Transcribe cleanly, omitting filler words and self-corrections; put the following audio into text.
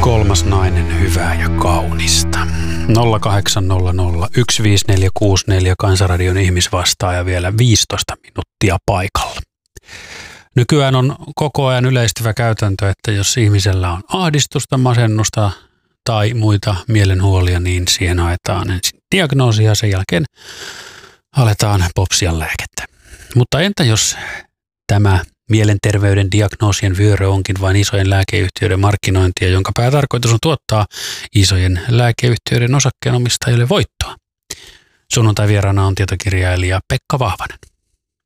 kolmas nainen hyvää ja kaunista. 0800 15464 Kansanradion ihmisvastaaja vielä 15 minuuttia paikalla. Nykyään on koko ajan yleistyvä käytäntö, että jos ihmisellä on ahdistusta, masennusta tai muita mielenhuolia, niin siihen haetaan ensin diagnoosi ja sen jälkeen aletaan popsia lääkettä. Mutta entä jos tämä mielenterveyden diagnoosien vyöry onkin vain isojen lääkeyhtiöiden markkinointia, jonka päätarkoitus on tuottaa isojen lääkeyhtiöiden osakkeenomistajille voittoa? Sunnuntai vieraana on tietokirjailija Pekka Vahvanen.